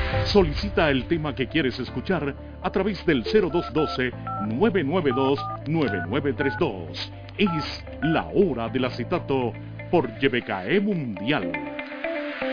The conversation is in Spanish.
Solicita el tema que quieres escuchar a través del 0212-992-9932. Es la hora del acetato por YBKE Mundial.